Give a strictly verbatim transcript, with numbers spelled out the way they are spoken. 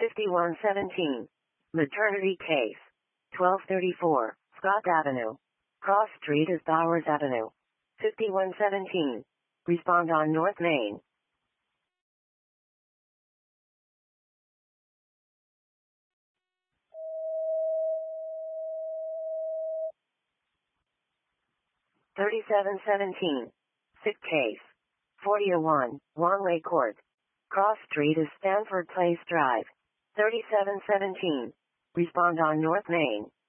fifty-one seventeen. Maternity case. twelve thirty-four, Scott Avenue. Cross Street is Bowers Avenue. fifty-one seventeen. Respond on North Main. thirty-seven seventeen. Sick case. forty oh one, Wanley Court. Cross Street is Stanford Place Drive. thirty-seven seventeen. Respond on North Main.